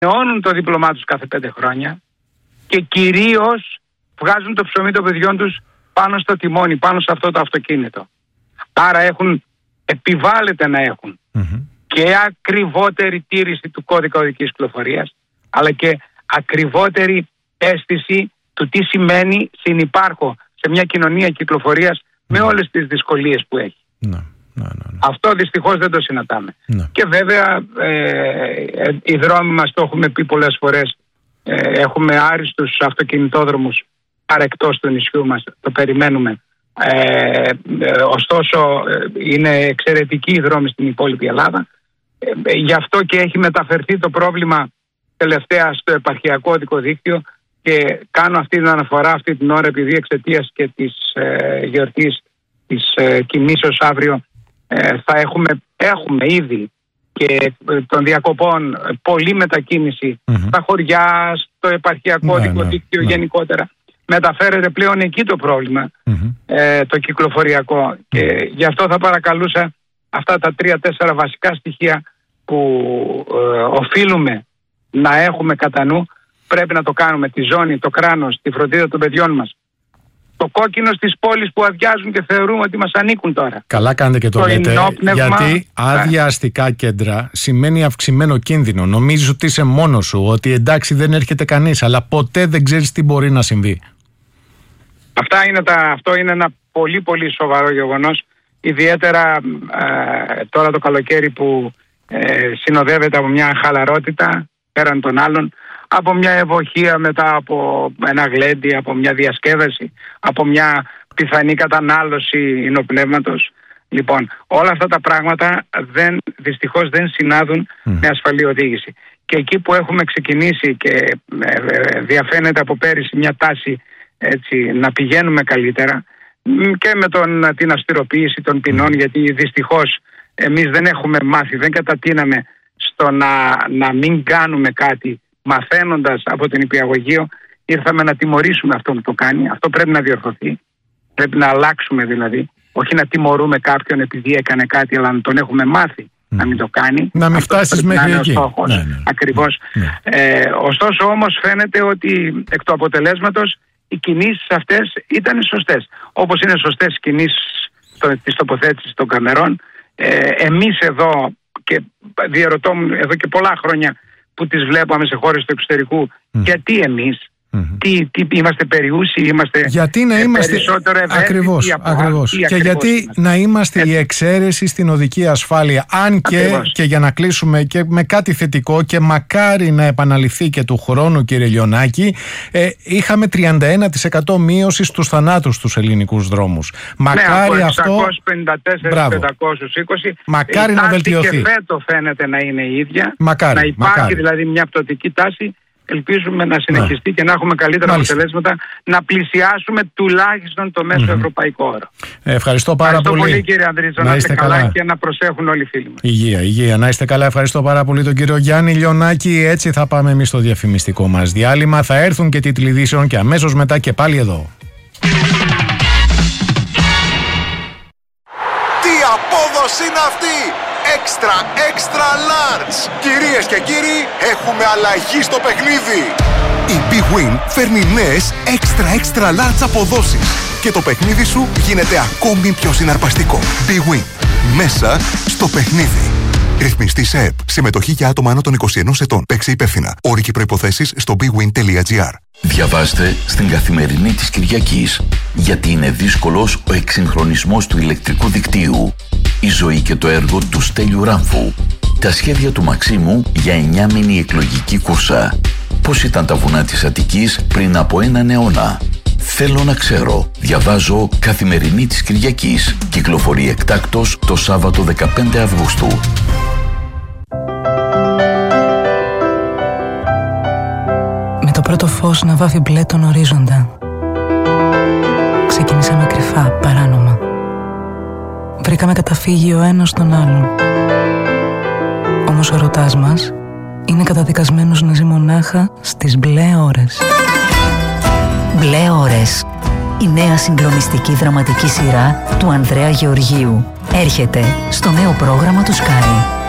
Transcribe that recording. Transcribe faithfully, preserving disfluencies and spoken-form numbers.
ανανεώνουν το δίπλωμά τους κάθε πέντε χρόνια και κυρίως βγάζουν το ψωμί των παιδιών τους πάνω στο τιμόνι, πάνω σε αυτό το αυτοκίνητο. Άρα έχουν, επιβάλλεται να έχουν mm-hmm. και ακριβότερη τήρηση του κώδικα οδικής κυκλοφορίας, αλλά και ακριβότερη αίσθηση του τι σημαίνει συνυπάρχω σε μια κοινωνία κυκλοφορίας mm-hmm. με όλες τις δυσκολίες που έχει. Mm-hmm. No, no, no. Αυτό δυστυχώς δεν το συναντάμε. No. Και βέβαια ε, ε, οι δρόμοι μας, το έχουμε πει πολλές φορές, ε, έχουμε άριστους αυτοκινητόδρομους άρα εκτός του νησιού μας, το περιμένουμε. Ε, ε, ωστόσο ε, είναι εξαιρετικοί οι δρόμοι στην υπόλοιπη Ελλάδα. Ε, ε, γι' αυτό και έχει μεταφερθεί το πρόβλημα τελευταία στο επαρχιακό οδικό δίκτυο και κάνω αυτή την αναφορά αυτή την ώρα επειδή εξαιτίας και της ε, γιορτής της ε, Κινήσεως αύριο ε, θα έχουμε, έχουμε ήδη και των διακοπών πολλή μετακίνηση mm-hmm. στα χωριά, στο επαρχιακό ναι, οδικό ναι, δίκτυο ναι. γενικότερα. Μεταφέρεται πλέον εκεί το πρόβλημα, mm-hmm. ε, το κυκλοφοριακό. Mm-hmm. Και γι' αυτό θα παρακαλούσα αυτά τα τρία-τέσσερα βασικά στοιχεία που ε, οφείλουμε να έχουμε κατά νου. Πρέπει να το κάνουμε, τη ζώνη, το κράνος, τη φροντίδα των παιδιών μας. Το κόκκινο στις πόλεις που αδειάζουν και θεωρούμε ότι μας ανήκουν τώρα. Καλά κάνετε και το, το λέτε, ενόπνευμα, γιατί άδεια αστικά κέντρα σημαίνει αυξημένο κίνδυνο. Νομίζεις ότι είσαι μόνος σου, ότι εντάξει δεν έρχεται κανείς, αλλά ποτέ δεν ξέρεις τι μπορεί να συμβεί. Αυτά είναι τα, αυτό είναι ένα πολύ πολύ σοβαρό γεγονός, ιδιαίτερα ε, τώρα το καλοκαίρι που ε, συνοδεύεται από μια χαλαρότητα πέραν των άλλων, από μια ευοχία μετά από ένα γλέντι, από μια διασκέδαση, από μια πιθανή κατανάλωση ινοπνεύματος. Λοιπόν, όλα αυτά τα πράγματα δεν, δυστυχώς δεν συνάδουν mm. με ασφαλή οδήγηση. Και εκεί που έχουμε ξεκινήσει και ε, διαφαίνεται από πέρυσι μια τάση έτσι, να πηγαίνουμε καλύτερα και με τον, την αυστηροποίηση των ποινών, mm. γιατί δυστυχώς εμείς δεν έχουμε μάθει, δεν κατατείναμε στο να, να μην κάνουμε κάτι μαθαίνοντας από την υπηαγωγείο, ήρθαμε να τιμωρήσουμε αυτόν που το κάνει. Αυτό πρέπει να διορθωθεί. Πρέπει να αλλάξουμε δηλαδή. Όχι να τιμωρούμε κάποιον επειδή έκανε κάτι, αλλά να τον έχουμε μάθει mm. να μην το κάνει. Να μην φτάσεις μέχρι εκεί. Ναι, ναι. Ακριβώς. Ναι. Ε, ωστόσο όμως φαίνεται ότι εκ του αποτελέσματος οι κινήσεις αυτές ήταν σωστές. Όπως είναι σωστές οι κινήσεις της τοποθέτησης των καμερών. Ε, εμείς εδώ, και διαρωτώ μου εδώ και πολλά χρόνια που τις βλέπαμε σε χώρες του εξωτερικού, mm. γιατί εμείς, mm-hmm. τι, τι, είμαστε περιούσιοι, είμαστε γιατί να είμαστε περισσότερο ευαίσθητοι. Ακριβώς, από ακριβώς. Και ακριβώς γιατί είμαστε. να είμαστε Έτσι. η εξαίρεση στην οδική ασφάλεια. Αν και, και για να κλείσουμε και με κάτι θετικό, και μακάρι να επαναληφθεί και του χρόνου, κύριε Λιονάκη, ε, είχαμε τριάντα ένα τοις εκατό μείωση στους θανάτους στους ελληνικούς δρόμους. Μακάρι ναι, αυτό. εξακόσιες πενήντα τέσσερα πεντακόσιες είκοσι. Μακάρι να βελτιωθεί. Και φέτο φαίνεται να είναι η ίδια. Μακάρι, να υπάρχει μακάρι. δηλαδή μια πτωτική τάση. Ελπίζουμε να συνεχιστεί ναι. και να έχουμε καλύτερα Μάλιστα. αποτελέσματα, να πλησιάσουμε τουλάχιστον το μέσο mm-hmm. ευρωπαϊκό όρο. Ε, ευχαριστώ πάρα ευχαριστώ πολύ. πολύ κύριε Ανδρίτζο, να, να είστε καλά, καλά και να προσέχουν όλοι οι φίλοι μας. Υγεία, υγεία, να είστε καλά. Ευχαριστώ πάρα πολύ τον κύριο Γιάννη Λιονάκη. Έτσι θα πάμε εμείς στο διαφημιστικό μας διάλειμμα. Θα έρθουν και τίτλοι ειδήσεων και αμέσως μετά και πάλι εδώ. Τι απόδοση είναι αυτή! Extra, extra large! Κυρίες και κύριοι, έχουμε αλλαγή στο παιχνίδι! Η Big Win φέρνει νέες extra, extra large αποδόσεις και το παιχνίδι σου γίνεται ακόμη πιο συναρπαστικό. Big Win. Μέσα στο παιχνίδι. Ρυθμιστή ΣΕΕΠ. Συμμετοχή για άτομα άνω των είκοσι ενός ετών. Παίξε υπεύθυνα. Όροι και προϋποθέσεις στο bigwin τελεία gr. Διαβάστε στην Καθημερινή της Κυριακής, γιατί είναι δύσκολος ο εξυγχρονισμός του ηλεκτρικού δικτύου. Η ζωή και το έργο του Στέλιου Ράμφου. Τα σχέδια του Μαξίμου για εννιάμηνη εκλογική κούρσα. Πώς ήταν τα βουνά της Αττικής πριν από έναν αιώνα. Θέλω να ξέρω. Διαβάζω Καθημερινή της Κυριακής. Κυκλοφορεί εκτάκτως το Σάββατο δεκαπέντε Αυγούστου. Με το πρώτο φως να βάφει μπλε τον ορίζοντα, ξεκινήσαμε κρυφά, παράνομα. Βρήκαμε καταφύγιο ο ένας τον άλλον. Όμως ο ερωτάς μας είναι καταδικασμένος να ζει μονάχα στις μπλε ώρες. Μπλε ώρες. Η νέα συγκλονιστική δραματική σειρά του Ανδρέα Γεωργίου έρχεται στο νέο πρόγραμμα του Sky.